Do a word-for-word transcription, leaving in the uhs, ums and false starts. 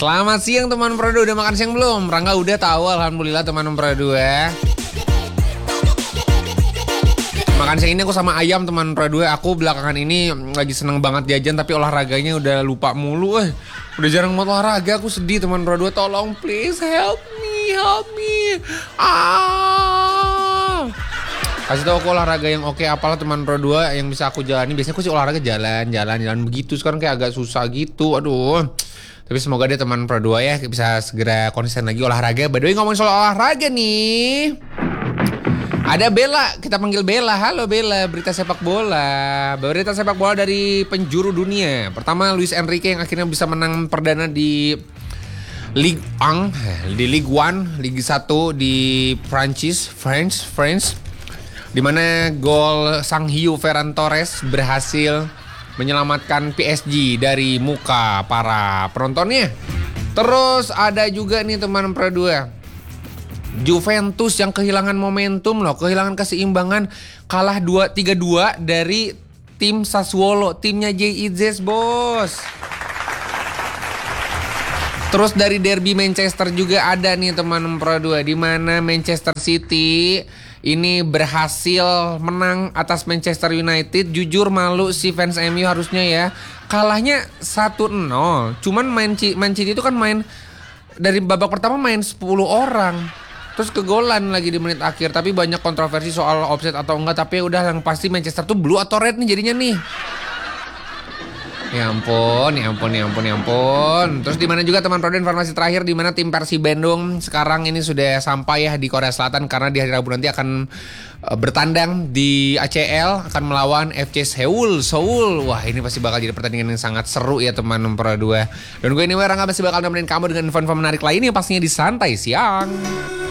Selamat siang teman Pro dua, udah makan siang belum? Rangga udah tahu, alhamdulillah teman Pro dua. Makan siang ini aku sama ayam teman Pro dua. Aku belakangan ini lagi seneng banget jajan tapi olahraganya udah lupa mulu. Eh, udah jarang mau olahraga, aku sedih teman Pro dua. Tolong please help me, help me. Ah. Kasih tau aku olahraga yang oke apalah teman Pro dua yang bisa aku jalani. Biasanya aku sih olahraga jalan, jalan, jalan begitu. Sekarang kayak agak susah gitu. Aduh. Tapi semoga deh teman Pro dua ya bisa segera konsisten lagi olahraga. By the way ngomongin soal olahraga nih. Ada Bella, kita panggil Bella. Halo Bella, berita sepak bola. Berita sepak bola dari penjuru dunia. Pertama Luis Enrique yang akhirnya bisa menang perdana di Ligue satu, di Ligue satu, Ligue satu di Prancis, France, France. Di mana gol Sang Hiu Ferran Torres berhasil menyelamatkan P S G dari muka para penontonnya. Terus ada juga nih teman Pro dua, Juventus yang kehilangan momentum loh, kehilangan keseimbangan, kalah tiga dua dari tim Sassuolo, timnya J I Z bos. Terus dari derby Manchester juga ada nih teman Pro dua, di mana Manchester City ini berhasil menang atas Manchester United. Jujur malu si fans M U harusnya ya. Kalahnya satu nol. Cuman main Man City itu kan main dari babak pertama main sepuluh orang. Terus kegolan lagi di menit akhir. Tapi banyak kontroversi soal offside atau enggak. Tapi udah yang pasti Manchester tuh blue atau red nih jadinya nih. Ya ampun, ya ampun, ya ampun, ya ampun. Terus di mana juga teman Pro dua informasi terakhir di mana tim Persib Bandung sekarang ini sudah sampai ya di Korea Selatan karena di hari Rabu nanti akan uh, bertandang di A C L akan melawan F C Seoul. Seoul. Wah, ini pasti bakal jadi pertandingan yang sangat seru ya teman Pro dua. Dan gue ini Rangga masih bakal nemenin kamu dengan info-info menarik lainnya pastinya di Santai Siang.